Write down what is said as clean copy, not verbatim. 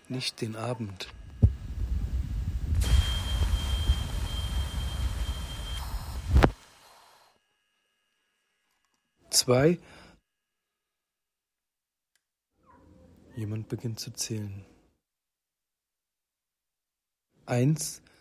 nicht den Abend. 2. Jemand beginnt zu zählen. 1.